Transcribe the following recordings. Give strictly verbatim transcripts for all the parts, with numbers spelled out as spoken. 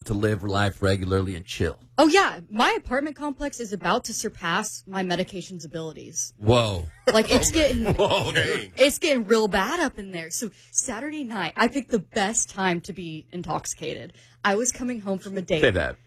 to live life regularly and chill. Oh, yeah. My apartment complex is about to surpass my medication's abilities. Whoa. Like, it's getting Whoa, it's getting real bad up in there. So Saturday night, I picked the best time to be intoxicated. I was coming home from a date. Say that.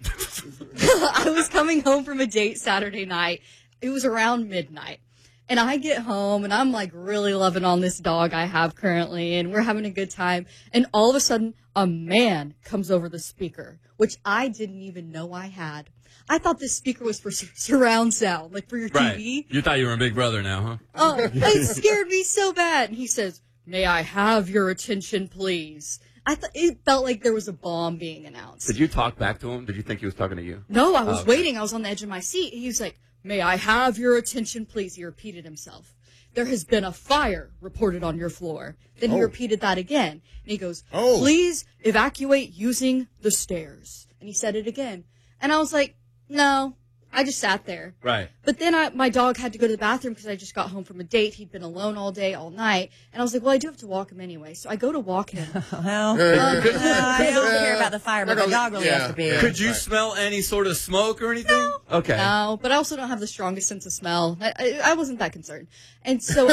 I was coming home from a date Saturday night. It was around midnight. And I get home, and I'm, like, really loving on this dog I have currently, and we're having a good time. And all of a sudden, a man comes over the speaker, which I didn't even know I had. I thought this speaker was for sur- surround sound, like for your Right. T V. You thought you were a Big Brother now, huh? Oh, it scared me so bad. And he says, "May I have your attention, please?" I thought it felt like there was a bomb being announced. Did you talk back to him? Did you think he was talking to you? No, I was Oh, okay. waiting. I was on the edge of my seat. He was like, "May I have your attention, please?" He repeated himself. "There has been a fire reported on your floor." Then he Oh. repeated that again. And he goes, Oh. "Please evacuate using the stairs." And he said it again. And I was like, no. I just sat there. Right. But then I, my dog had to go to the bathroom because I just got home from a date. He'd been alone all day, all night. And I was like, well, I do have to walk him anyway. So I go to walk him. Well, Uh, uh, I don't care about the fire, but the dog really Yeah, has to be. yeah. Could you Right. smell any sort of smoke or anything? No. Okay. No, but I also don't have the strongest sense of smell. I, I, I wasn't that concerned. And so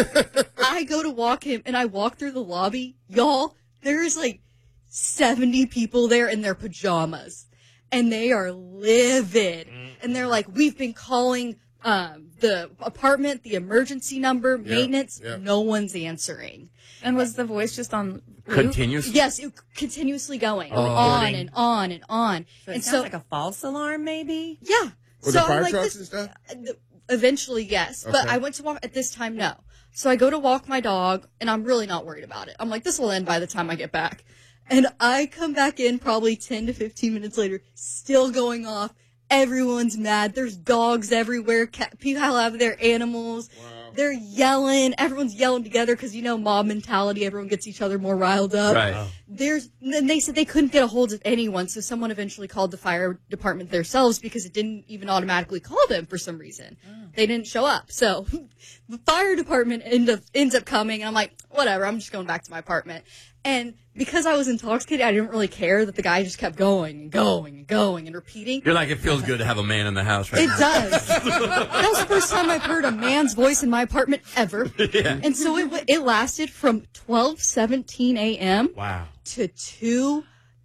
I go to walk him, and I walk through the lobby. Y'all, there's like seventy people there in their pajamas. And they are livid. And they're like, we've been calling um, the apartment, the emergency number, Yeah, maintenance. yeah. No one's answering. And was the voice just on loop? Continuous? Yes, it continuously going Oh. on and on and on. So it and sounds so, like a false alarm, maybe? yeah. With so the fire I'm like, trucks this, and stuff? Uh, Eventually, yes. But Okay. I went to walk at this time, no. So I go to walk my dog, and I'm really not worried about it. I'm like, this will end by the time I get back. And I come back in probably ten to fifteen minutes later, still going off. Everyone's mad. There's dogs everywhere. Cat, people have their animals. Wow. They're yelling. Everyone's yelling together because, you know, mob mentality. Everyone gets each other more riled up. Right. There's, and they said they couldn't get a hold of anyone, so someone eventually called the fire department themselves because it didn't even automatically call them for some reason. They didn't show up. So the fire department end up, ends up coming, and I'm like, whatever, I'm just going back to my apartment. And because I was intoxicated, I didn't really care that the guy just kept going and going and going and repeating. You're like, it feels good to have a man in the house right It now. does. That was the first time I've heard a man's voice in my apartment ever. Yeah. And so it, it lasted from twelve seventeen a.m. Wow. to two.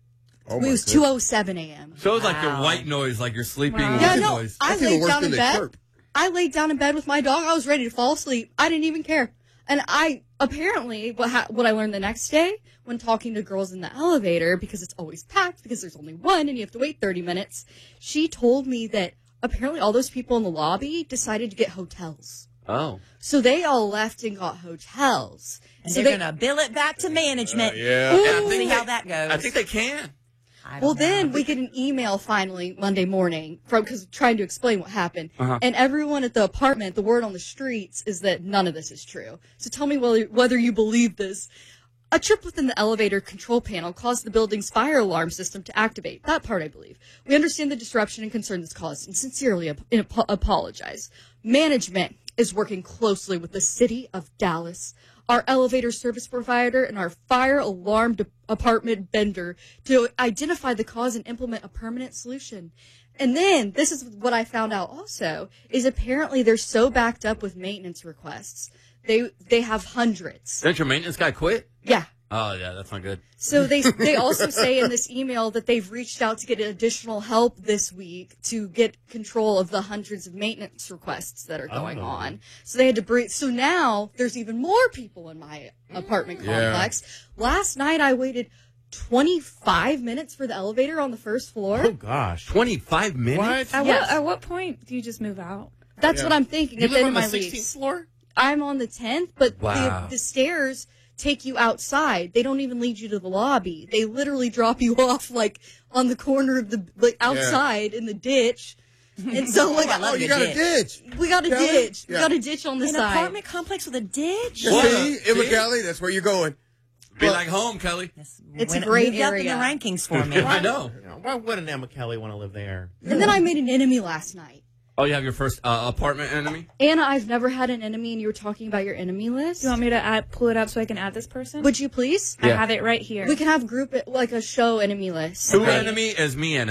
Oh it my was goodness. two oh seven a.m. So it's like your Wow. white noise, like you're sleeping Wow. white Yeah, no, noise. I That's even laid worse down than in they bed. chirp. I laid down in bed with my dog. I was ready to fall asleep. I didn't even care. And I apparently what ha- what I learned the next day when talking to girls in the elevator, because it's always packed because there's only one and you have to wait thirty minutes. She told me that apparently all those people in the lobby decided to get hotels. Oh. So they all left and got hotels. And so they're they, going to bill it back to management. Uh, yeah. Yeah, I See think how they- that goes. I think they can. I don't Well, know. then we get an email finally Monday morning from because trying to explain what happened, Uh-huh. and everyone at the apartment, the word on the streets is that none of this is true. So tell me whether whether you believe this. A trip within the elevator control panel caused the building's fire alarm system to activate. That part I believe. We understand the disruption and concern this caused, and sincerely ap- ap- apologize. Management is working closely with the city of Dallas, our elevator service provider, and our fire alarm de- apartment vendor to identify the cause and implement a permanent solution. And then, this is what I found out also, is apparently they're so backed up with maintenance requests. They they have hundreds. Didn't your maintenance guy quit? Yeah. Oh, yeah, that's not good. So they they also say in this email that they've reached out to get additional help this week to get control of the hundreds of maintenance requests that are going Oh. on. So they had to breathe. So now there's even more people in my apartment Yeah. complex. Last night I waited twenty-five minutes for the elevator on the first floor. Oh, gosh. twenty-five minutes? What? At, Yes. what, at what point do you just move out? That's Yeah. what I'm thinking You at the live end on of the my sixteenth lease. floor? I'm on the tenth, but Wow. the, the stairs take you outside. They don't even lead you to the lobby. They literally drop you off like on the corner of the like outside in the ditch. And so like I love Oh, you a got a ditch. ditch. we got a Kelly? ditch. We Yeah. got a ditch on the An side. apartment complex with a ditch? What? See, Emma See? Kelly, that's where you're going. Be like home, Kelly. Yes. It's a When- great moved up in the area. rankings for me. I know. You know, why wouldn't Emma Kelly want to live there? And then I made an enemy last night. Oh, you have your first uh, apartment enemy? Anna, I've never had an enemy, and you were talking about your enemy list. Do you want me to add, pull it up so I can add this person? Would you please? I Yeah. have it right here. We can have group like a show enemy list. Who enemy is me enemy?